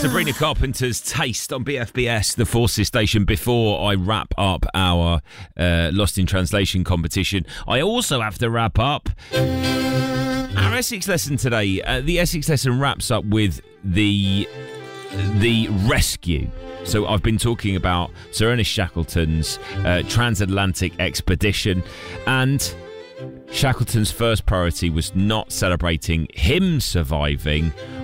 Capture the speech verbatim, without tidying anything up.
Sabrina Carpenter's Taste on B F B S, the Forces station, before I wrap up our uh, Lost in Translation competition. I also have to wrap up our Essex lesson today. Uh, the Essex lesson wraps up with the the rescue. So I've been talking about Sir Ernest Shackleton's uh, transatlantic expedition, and Shackleton's first priority was not celebrating him surviving